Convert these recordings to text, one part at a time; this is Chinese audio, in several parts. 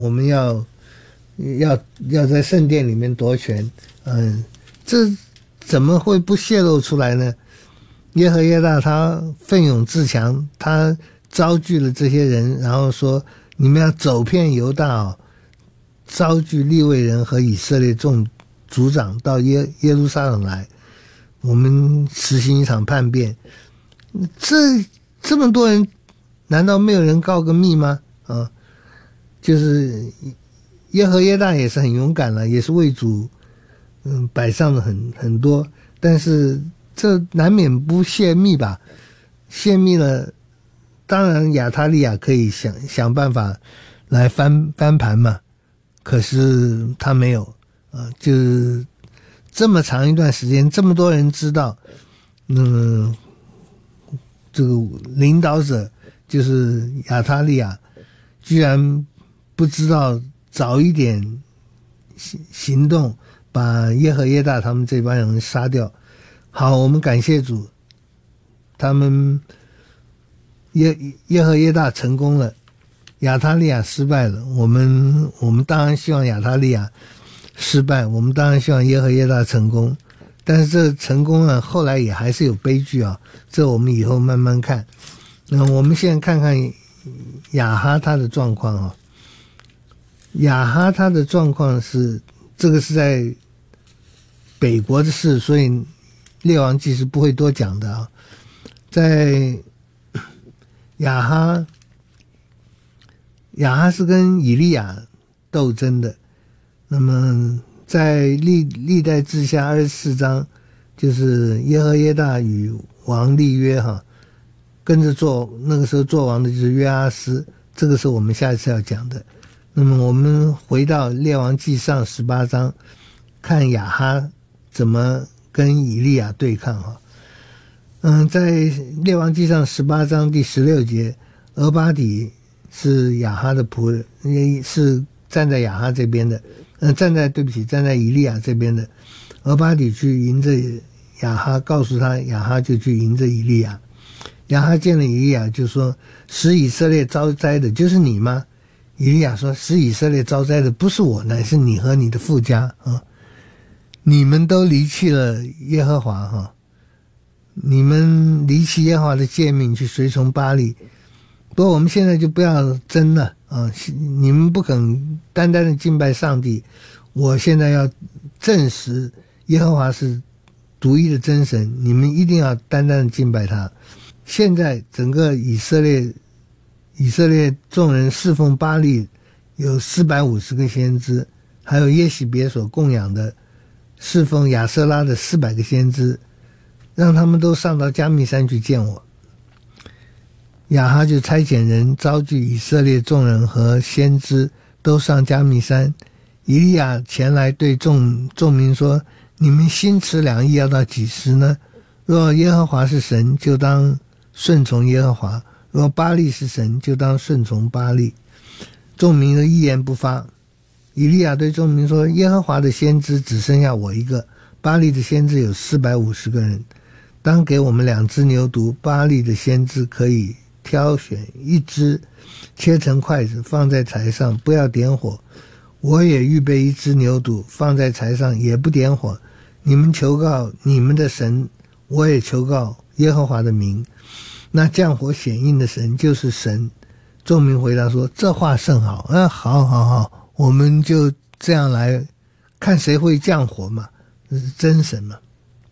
我们要在圣殿里面夺权，这怎么会不泄露出来呢？耶和耶大他奋勇自强，他招聚了这些人，然后说你们要走遍犹大招聚利未人和以色列众族长到耶路撒冷来，我们实行一场叛变。这么多人，难道没有人告个密吗？就是耶和耶大也是很勇敢了，也是为主摆上了很多，但是这难免不泄密吧？泄密了，当然亚他利亚可以想办法来翻盘嘛，可是他没有就是这么长一段时间，这么多人知道，这个领导者就是亚他利亚，居然不知道早一点行动，把耶和耶大他们这帮人杀掉。好，我们感谢主，他们耶和耶大成功了，亚他利亚失败了。我们当然希望亚他利亚失败，我们当然希望耶和耶大成功。但是这成功了，后来也还是有悲剧啊，这我们以后慢慢看。我们现在看看亚哈他的状况亚哈他的状况是，这个是在北国的事，所以列王纪是不会多讲的在亚哈是跟以利亚斗争的。那么在历代志下24章，就是耶和耶大与王立约跟着那个时候做王的就是约阿斯，这个是我们下一次要讲的。那么我们回到列王纪上18章，看亚哈怎么跟以利亚对抗在列王纪上18章第16节，俄巴底是亚哈的仆人，是站在亚哈这边的，站在以利亚这边的。俄巴底去迎着亚哈，告诉他，亚哈就去迎着以利亚。亚哈见了以利亚就说，使以色列遭灾的就是你吗？以利亚说，使以色列遭灾的不是我，乃是你和你的父家你们都离弃了耶和华你们离弃耶和华的诫命，去随从巴力。不过我们现在就不要争了你们不肯单单的敬拜上帝，我现在要证实耶和华是独一的真神，你们一定要单单的敬拜他。现在整个以色列众人侍奉巴力有450个先知，还有耶洗别所供养的侍奉亚舍拉的400个先知，让他们都上到迦密山去见我。亚哈就差遣人招聚以色列众人和先知，都上迦密山。以利亚前来对众民说，你们心持两意要到几时呢？若耶和华是神，就当顺从耶和华；若巴力是神，就当顺从巴力。众民的一言不发。以利亚对众民说，耶和华的先知只剩下我一个，巴力的先知有450个人，当给我们2只牛犊，巴力的先知可以挑选1只，切成筷子放在柴上，不要点火。我也预备1只牛犊放在柴上，也不点火。你们求告你们的神，我也求告耶和华的名。那降火显应的神就是神。众民回答说，这话甚好好，我们就这样来看谁会降火嘛，这是真神嘛。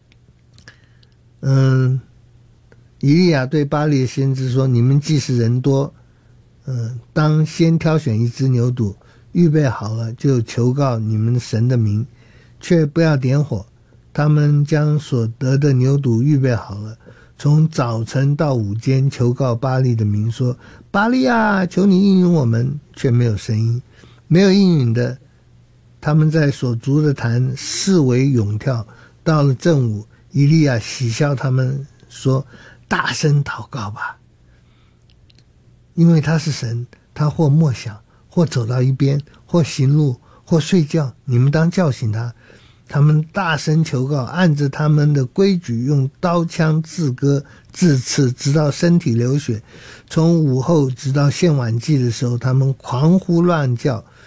以利亚对巴力的先知说，你们既是人多，当先挑选1只牛犊，预备好了就求告你们神的名，却不要点火。他们将所得的牛犊预备好了，从早晨到午间求告巴力的名，说，巴力啊，求你应允我们，却没有声音。没有应允的，他们在所筑的坛四围涌跳。到了正午，以利亚喜笑他们说，大声祷告吧，因为他是神，他或默想，或走到一边，或行路，或睡觉，你们当叫醒他。 他们大声求告，按着他们的规矩用刀枪自割自刺，直到身体流血。从午后直到献晚祭的时候，他们狂呼乱叫，